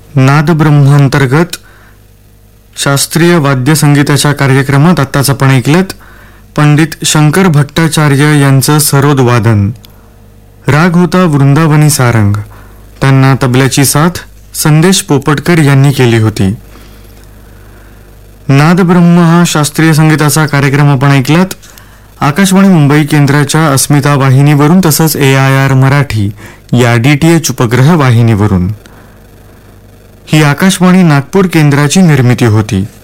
नादब्रह्मांतर्गत शास्त्रीय वाद्यसंगीताच्या कार्यक्रमात आत्ताच आपण ऐकलत पंडित शंकर भट्टाचार्य यांचं सरोद वादन. राग होता वृंदावनी सारंग. त्यांना तबल्याची साथ संदेश पोपटकर यांनी केली होती. नादब्रह्म हा शास्त्रीय संगीताचा कार्यक्रम आपण ऐकलात आकाशवाणी मुंबई केंद्राच्या अस्मिता वाहिनीवरून तसंच AIR मराठी या DTH उपग्रह वाहिनीवरून. ही आकाशवाणी नागपूर केंद्राची निर्मिती होती.